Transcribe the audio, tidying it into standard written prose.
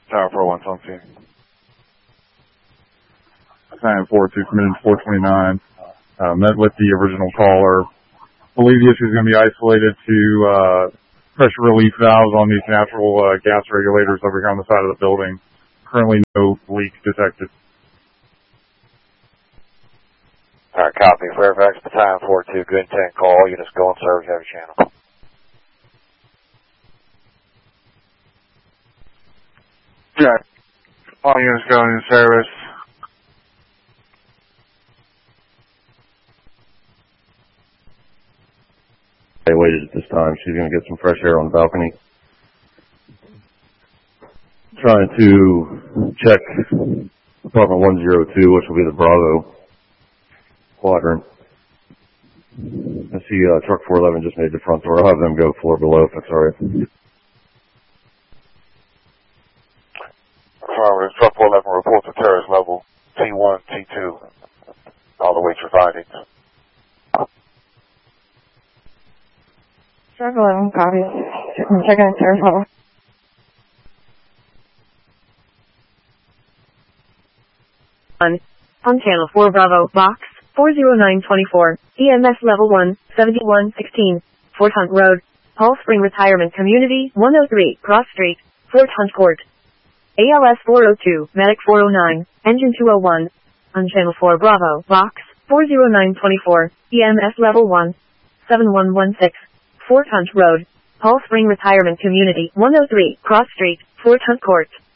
Tower 41 something. Sign 42, committed 429. Met with the original caller. Believe the issue is going to be isolated to pressure relief valves on these natural gas regulators over here on the side of the building. Currently no leak detected. Alright, copy. Fairfax Battalion 42, good intent call. Units go on service every channel. Yeah. All units going in service. They waited at this time. She's going to get some fresh air on the balcony. Trying to check apartment 102, which will be the Bravo quadrant. I see truck 411 just made the front door. I'll have them go floor below if that's all right. Affirmative. Truck 411 reports a terrorist level T1, T2. All the way to findings. Truck 11, copy. Checking in terrorist level. On channel 4 Bravo, box 40924, EMS level 1, 7116, Fort Hunt Road, Hall Spring Retirement Community, 103, Cross Street, Fort Hunt Court. ALS 402, Medic 409, Engine 201. On channel 4 Bravo, box 40924, EMS level 1, 7116, Fort Hunt Road, Hall Spring Retirement Community, 103, Cross Street, Fort Hunt Court.